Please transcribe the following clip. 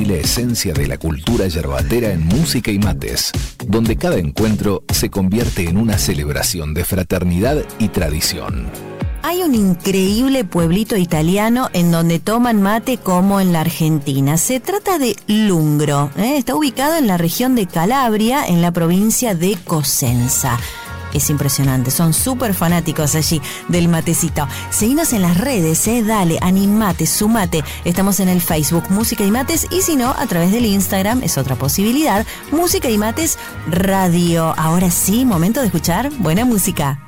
sutil esencia de la cultura yerbatera en música y mates, donde cada encuentro se convierte en una celebración de fraternidad y tradición. Hay un increíble pueblito italiano en donde toman mate como en la Argentina. Se trata de Lungro. Está ubicado en la región de Calabria, en la provincia de Cosenza. Es impresionante, son súper fanáticos allí del matecito. Seguinos en las redes, dale, animate, sumate. Estamos en el Facebook Música y Mates, y si no, a través del Instagram es otra posibilidad, Música y Mates Radio. Ahora sí, momento de escuchar buena música.